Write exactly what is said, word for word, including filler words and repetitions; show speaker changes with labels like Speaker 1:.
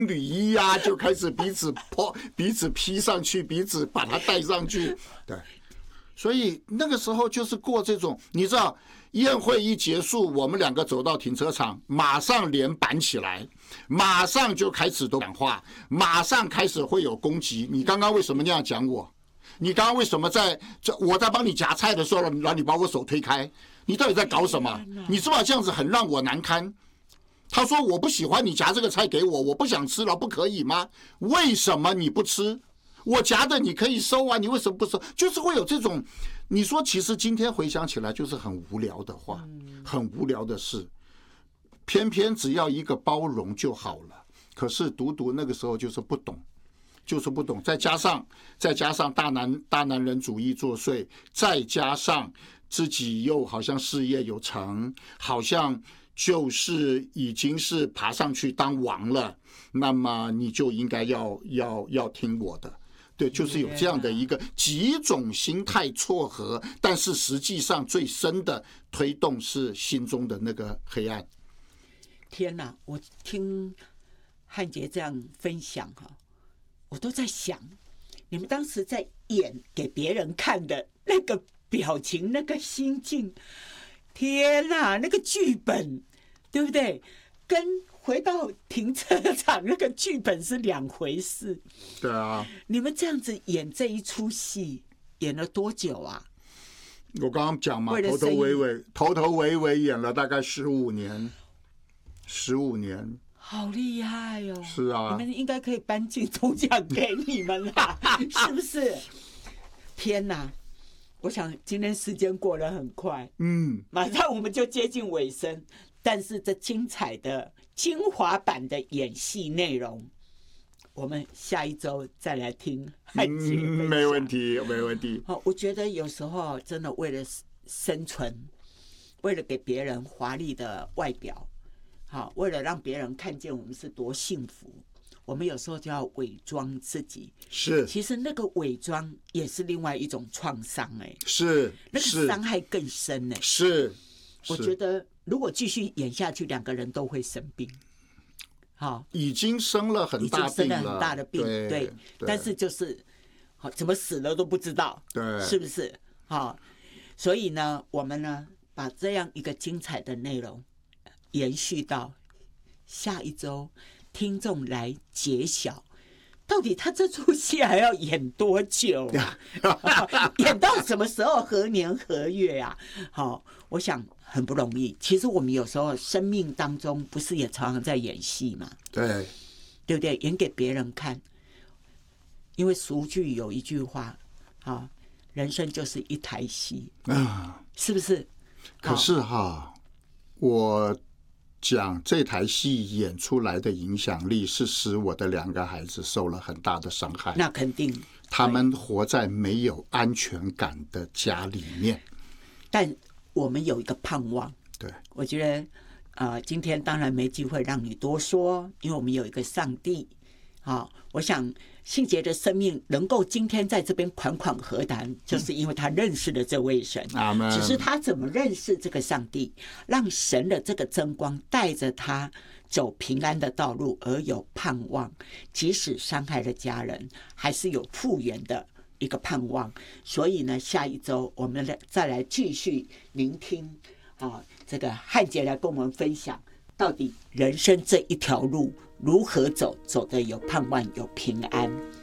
Speaker 1: 雨衣啊，就开始彼此泼，彼此披上去，彼此把它带上去。对，所以那个时候就是过这种，你知道，宴会一结束，我们两个走到停车场，马上脸板起来，马上就开始都讲话，马上开始会有攻击。你刚刚为什么那样讲我？你刚刚为什么在我在帮你夹菜的时候，然后你把我手推开？你到底在搞什么？你知道这样子很让我难堪。他说我不喜欢你夹这个菜给我，我不想吃了，不可以吗？为什么你不吃？我夹的你可以收啊，你为什么不收？就是会有这种，你说其实今天回想起来就是很无聊的话，很无聊的事，偏偏只要一个包容就好了。可是独独那个时候就是不懂，就是不懂，再加上再加上大男大男人主义作祟，再加上自己又好像事业有成，好像就是已经是爬上去当王了，那么你就应该要要要听我的。对，就是有这样的一个几种心态撮合，但是实际上最深的推动是心中的那个黑暗。
Speaker 2: 天哪，我听汉杰这样分享哈，我都在想，你们当时在演给别人看的那个表情、那个心境，天哪，那个剧本，对不对？跟回到停车场那个剧本是两回事。
Speaker 1: 对啊，
Speaker 2: 你们这样子演这一出戏，演了多久啊？
Speaker 1: 我刚刚讲嘛，头头尾尾，头头尾尾演了大概十五年，十五年。
Speaker 2: 好厉害哦！
Speaker 1: 是啊，
Speaker 2: 你们应该可以颁金钟奖给你们啦，是不是？天哪！我想今天时间过得很快，嗯，马上我们就接近尾声。但是这精彩的精华版的演戏内容，我们下一周再来听汉杰分享。
Speaker 1: 嗯，没问题，没问题。
Speaker 2: 好，我觉得有时候真的为了生存，为了给别人华丽的外表。好，为了让别人看见我们是多幸福，我们有时候就要伪装自己。
Speaker 1: 是，
Speaker 2: 其实那个伪装也是另外一种创伤，哎，
Speaker 1: 是，
Speaker 2: 那个伤害更深，哎，
Speaker 1: 是。
Speaker 2: 我觉得如果继续演下去，两个人都会生病。好，
Speaker 1: 已经生了很大病了，已经生了
Speaker 2: 很大的病，对，对对，但是就是好怎么死了都不知道，对，是不是？好，所以呢，我们呢把这样一个精彩的内容延续到下一周，听众来揭晓，到底他这出戏还要演多久啊？演到什么时候？何年何月啊？好，我想很不容易。其实我们有时候生命当中不是也常常在演戏嘛？
Speaker 1: 对，
Speaker 2: 对不对？演给别人看。因为俗句有一句话，啊，人生就是一台戏啊，是不是？
Speaker 1: 可是哈，我讲这台戏演出来的影响力是使我的两个孩子受了很大的伤害。
Speaker 2: 那肯定，
Speaker 1: 他们活在没有安全感的家里面。
Speaker 2: 但我们有一个盼望。
Speaker 1: 对，
Speaker 2: 我觉得，呃，今天当然没机会让你多说，因为我们有一个上帝。好，我想信杰的生命能够今天在这边款款和谈，就是因为他认识了这位神。
Speaker 1: 阿们。
Speaker 2: 只是他怎么认识这个上帝，让神的这个真光带着他走平安的道路，而有盼望，即使伤害了家人，还是有复原的一个盼望。所以呢，下一周我们再来继续聆听啊，这个汉杰来跟我们分享，到底人生这一条路如何走，走得有盼望，有平安。